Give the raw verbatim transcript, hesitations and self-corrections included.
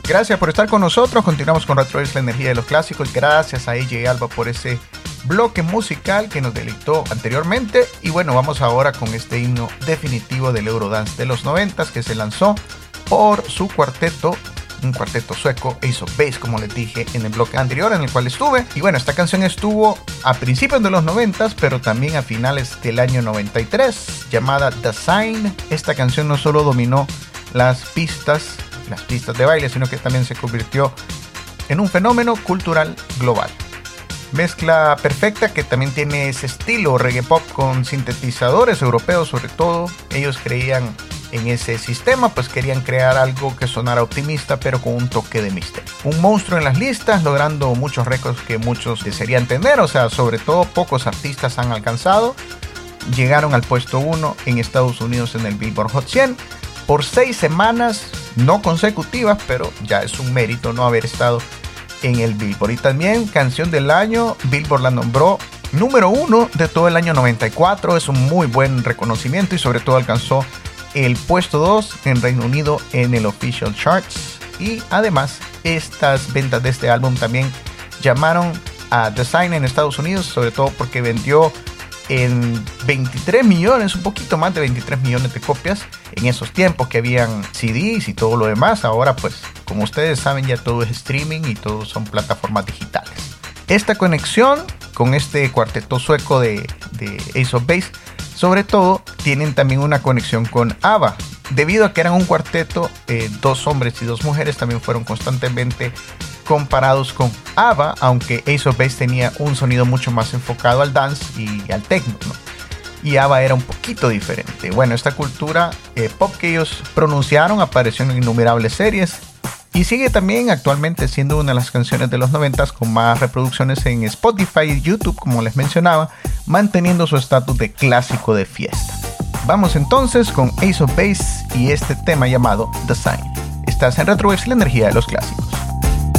Gracias por estar con nosotros. Continuamos con Retroverse, la energía de los clásicos. Gracias a A J Alba por ese bloque musical que nos deleitó anteriormente. Y bueno, vamos ahora con este himno definitivo del Eurodance de los noventas que se lanzó por su cuarteto, un cuarteto sueco, Ace of Base, como les dije en el bloque anterior en el cual estuve. Y bueno, esta canción estuvo a principios de los noventas, pero también a finales del año noventa y tres, llamada The Sign. Esta canción no solo dominó las pistas, las pistas de baile, sino que también se convirtió en un fenómeno cultural global. Mezcla perfecta que también tiene ese estilo reggae pop con sintetizadores europeos sobre todo. Ellos creían en ese sistema, pues querían crear algo que sonara optimista pero con un toque de misterio. Un monstruo en las listas, logrando muchos récords que muchos desearían tener, o sea, sobre todo pocos artistas han alcanzado. Llegaron al puesto uno en Estados Unidos en el Billboard Hot cien por seis semanas, no consecutivas, pero ya es un mérito no haber estado en el Billboard. Y también canción del año, Billboard la nombró número uno de todo el año noventa y cuatro. Es un muy buen reconocimiento y sobre todo alcanzó el puesto dos en Reino Unido en el Official Charts. Y además estas ventas de este álbum también llamaron a The Sign en Estados Unidos, sobre todo porque vendió en veintitrés millones, un poquito más de veintitrés millones de copias en esos tiempos que habían C Ds y todo lo demás. Ahora pues, como ustedes saben, ya todo es streaming y todo son plataformas digitales. Esta conexión con este cuarteto sueco de, de Ace of Base, sobre todo, tienen también una conexión con ABBA. Debido a que eran un cuarteto, eh, dos hombres y dos mujeres, también fueron constantemente comparados con ABBA, aunque Ace of Base tenía un sonido mucho más enfocado al dance y al techno, ¿no? Y ABBA era un poquito diferente. Bueno, esta cultura eh, pop que ellos pronunciaron apareció en innumerables series y sigue también actualmente siendo una de las canciones de los noventas con más reproducciones en Spotify y YouTube, como les mencionaba, manteniendo su estatus de clásico de fiesta. Vamos entonces con Ace of Base y este tema llamado The Sign. Estás en Retroverse, la energía de los clásicos.